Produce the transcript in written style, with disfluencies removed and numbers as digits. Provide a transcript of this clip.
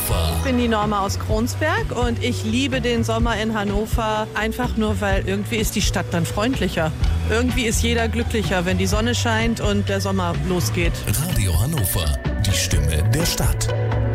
Hannover. Ich bin die Norma aus Kronsberg und ich liebe den Sommer in Hannover, einfach nur, weil irgendwie ist die Stadt dann freundlicher. Irgendwie ist jeder glücklicher, wenn die Sonne scheint und der Sommer losgeht. Radio Hannover, die Stimme der Stadt.